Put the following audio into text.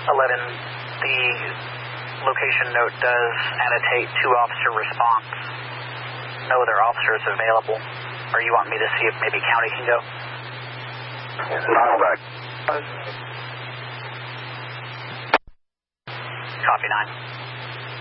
11, the location note does annotate 2-officer response. No other officers available. Or you want me to see if maybe county can go? Dial back. Copy 9.